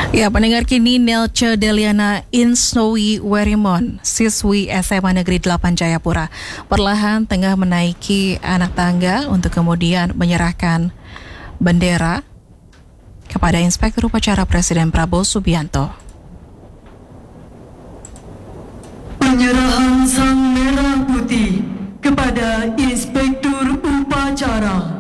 Ya, pendengar kini Nelce Deliana Insnowi Werimon, siswi SMA Negeri 8 Jayapura, perlahan tengah menaiki anak tangga untuk kemudian menyerahkan bendera kepada Inspektur Upacara Presiden Prabowo Subianto. Penyerahan sang merah putih kepada Inspektur Upacara.